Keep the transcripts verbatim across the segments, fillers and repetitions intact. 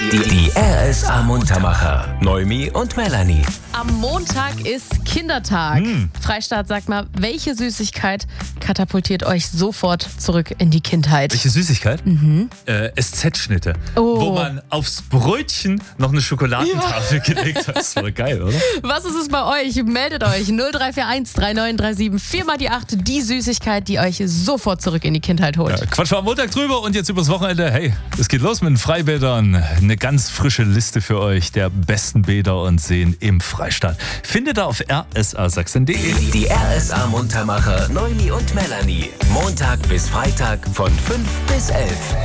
Die, die R S A Muntermacher. Noemi und Melanie. Am Montag ist Kindertag. Hm. Freistaat, sagt mal, welche Süßigkeit katapultiert euch sofort zurück in die Kindheit? Welche Süßigkeit? Mhm. Äh, S Z-Schnitte. Oh. Wo man aufs Brötchen noch eine Schokoladentafel ja. gelegt hat. Das war geil, oder? Was ist es bei euch? Meldet euch null drei vier eins drei neun drei sieben vier mal die acht. Die Süßigkeit, die euch sofort zurück in die Kindheit holt. Ja, Quatsch, war am Montag drüber und jetzt übers Wochenende. Hey, es geht los mit den Freibädern. Eine ganz frische Liste für euch der besten Bäder und Seen im Freistaat. Findet ihr auf r s a sachsen punkt d e. Die R S A Muntermacher Noemi und Melanie. Montag bis Freitag von fünf bis elf.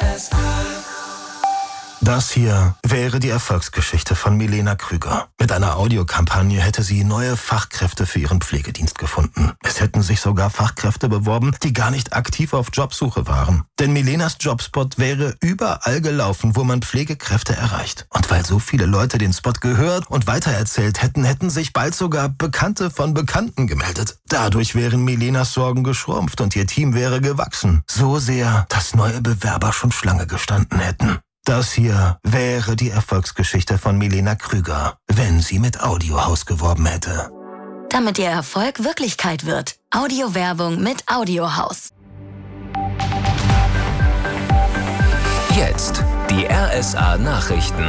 Das hier wäre die Erfolgsgeschichte von Milena Krüger. Mit einer Audiokampagne hätte sie neue Fachkräfte für ihren Pflegedienst gefunden. Es hätten sich sogar Fachkräfte beworben, die gar nicht aktiv auf Jobsuche waren. Denn Milenas Jobspot wäre überall gelaufen, wo man Pflegekräfte erreicht. Und weil so viele Leute den Spot gehört und weitererzählt hätten, hätten sich bald sogar Bekannte von Bekannten gemeldet. Dadurch wären Milenas Sorgen geschrumpft und ihr Team wäre gewachsen. So sehr, dass neue Bewerber schon Schlange gestanden hätten. Das hier wäre die Erfolgsgeschichte von Milena Krüger, wenn sie mit Audiohaus geworben hätte. Damit ihr Erfolg Wirklichkeit wird. Audiowerbung mit Audiohaus. Jetzt die R S A Nachrichten.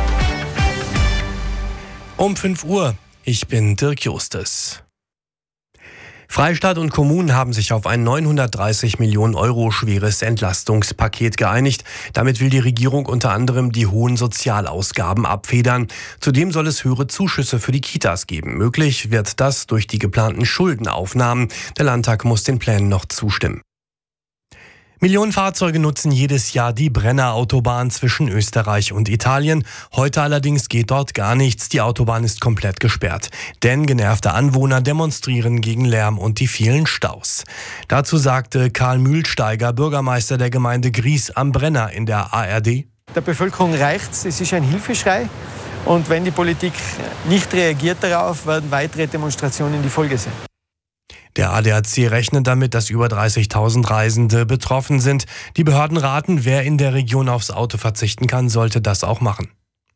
Um fünf Uhr, ich bin Dirk Justes. Freistaat und Kommunen haben sich auf ein neunhundertdreißig Millionen Euro schweres Entlastungspaket geeinigt. Damit will die Regierung unter anderem die hohen Sozialausgaben abfedern. Zudem soll es höhere Zuschüsse für die Kitas geben. Möglich wird das durch die geplanten Schuldenaufnahmen. Der Landtag muss den Plänen noch zustimmen. Millionen Fahrzeuge nutzen jedes Jahr die Brenner-Autobahn zwischen Österreich und Italien. Heute allerdings geht dort gar nichts. Die Autobahn ist komplett gesperrt. Denn genervte Anwohner demonstrieren gegen Lärm und die vielen Staus. Dazu sagte Karl Mühlsteiger, Bürgermeister der Gemeinde Gries am Brenner in der A R D. Der Bevölkerung reicht's, es ist ein Hilfeschrei. Und wenn die Politik nicht reagiert darauf, werden weitere Demonstrationen die Folge sein. Der A D A C rechnet damit, dass über dreißigtausend Reisende betroffen sind. Die Behörden raten, wer in der Region aufs Auto verzichten kann, sollte das auch machen.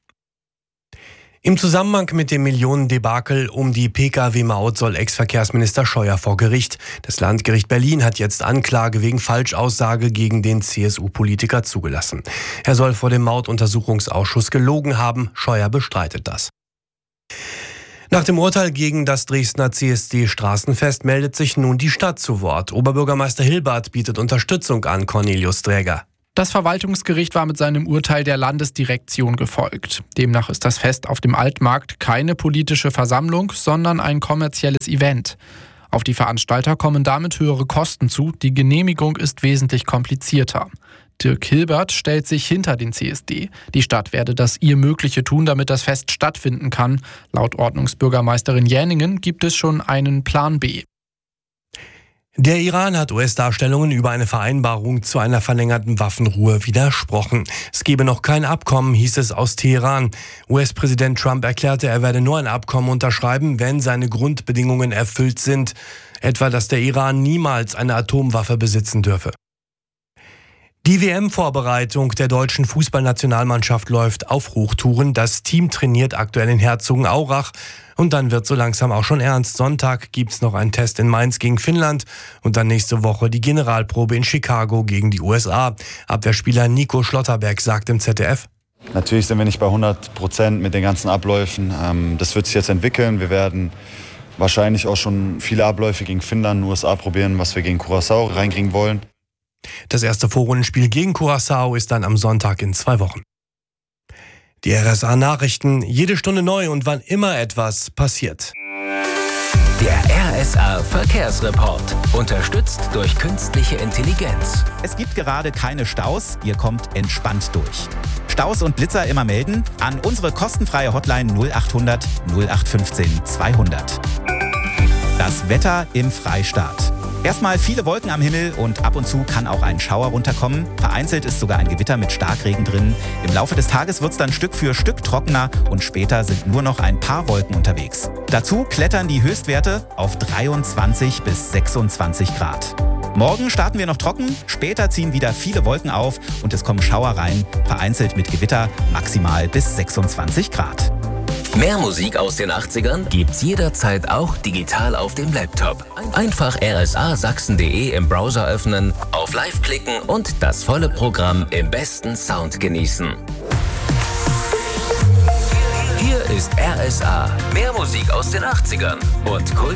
Im Zusammenhang mit dem Millionendebakel um die Pkw-Maut soll Ex-Verkehrsminister Scheuer vor Gericht. Das Landgericht Berlin hat jetzt Anklage wegen Falschaussage gegen den C S U-Politiker zugelassen. Er soll vor dem Mautuntersuchungsausschuss gelogen haben. Scheuer bestreitet das. Nach dem Urteil gegen das Dresdner C S D-Straßenfest meldet sich nun die Stadt zu Wort. Oberbürgermeister Hilbert bietet Unterstützung an Cornelius Dräger. Das Verwaltungsgericht war mit seinem Urteil der Landesdirektion gefolgt. Demnach ist das Fest auf dem Altmarkt keine politische Versammlung, sondern ein kommerzielles Event. Auf die Veranstalter kommen damit höhere Kosten zu. Die Genehmigung ist wesentlich komplizierter. Dirk Hilbert stellt sich hinter den C S D. Die Stadt werde das ihr Mögliche tun, damit das Fest stattfinden kann. Laut Ordnungsbürgermeisterin Jäningen gibt es schon einen Plan B. Der Iran hat U S-Darstellungen über eine Vereinbarung zu einer verlängerten Waffenruhe widersprochen. Es gebe noch kein Abkommen, hieß es aus Teheran. U S-Präsident Trump erklärte, er werde nur ein Abkommen unterschreiben, wenn seine Grundbedingungen erfüllt sind. Etwa, dass der Iran niemals eine Atomwaffe besitzen dürfe. Die W M-Vorbereitung der deutschen Fußballnationalmannschaft läuft auf Hochtouren. Das Team trainiert aktuell in Herzogenaurach. Und dann wird so langsam auch schon ernst. Sonntag gibt's noch einen Test in Mainz gegen Finnland. Und dann nächste Woche die Generalprobe in Chicago gegen die U S A. Abwehrspieler Nico Schlotterberg sagt im Z D F: Natürlich sind wir nicht bei hundert Prozent mit den ganzen Abläufen. Das wird sich jetzt entwickeln. Wir werden wahrscheinlich auch schon viele Abläufe gegen Finnland und U S A probieren, was wir gegen Curaçao reinkriegen wollen. Das erste Vorrundenspiel gegen Curaçao ist dann am Sonntag in zwei Wochen. Die R S A-Nachrichten, jede Stunde neu und wann immer etwas passiert. Der R S A Verkehrsreport, unterstützt durch künstliche Intelligenz. Es gibt gerade keine Staus, ihr kommt entspannt durch. Staus und Blitzer immer melden an unsere kostenfreie Hotline null achthundert null acht fünfzehn zweihundert. Das Wetter im Freistaat. Erstmal viele Wolken am Himmel und ab und zu kann auch ein Schauer runterkommen. Vereinzelt ist sogar ein Gewitter mit Starkregen drin. Im Laufe des Tages wird es dann Stück für Stück trockener und später sind nur noch ein paar Wolken unterwegs. Dazu klettern die Höchstwerte auf dreiundzwanzig bis sechsundzwanzig Grad. Morgen starten wir noch trocken, später ziehen wieder viele Wolken auf und es kommen Schauer rein, vereinzelt mit Gewitter, maximal bis sechsundzwanzig Grad. Mehr Musik aus den achtzigern gibt's jederzeit auch digital auf dem Laptop. Einfach r s a sachsen punkt d e im Browser öffnen, auf Live klicken und das volle Programm im besten Sound genießen. Hier ist R S A. Mehr Musik aus den achtzigern und Kult